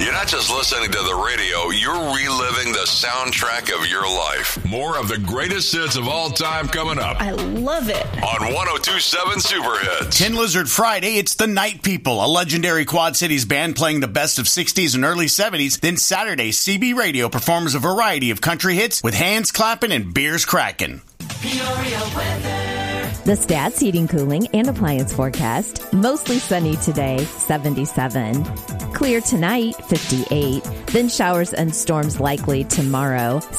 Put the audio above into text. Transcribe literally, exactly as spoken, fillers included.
You're not just listening to the radio, you're reliving the soundtrack of your life. More of the greatest hits of all time coming up. I love it. On one oh two point seven Super Hits. Tin Lizard Friday, it's the Night People, a legendary Quad Cities band playing the best of sixties and early seventies. Then Saturday, C B Radio performs a variety of country hits with hands clapping and beers cracking. Peoria weather. The Stats Heating, Cooling, and Appliance forecast. Mostly sunny today, seventy-seven. Clear tonight, fifty-eight. Then showers and storms likely tomorrow,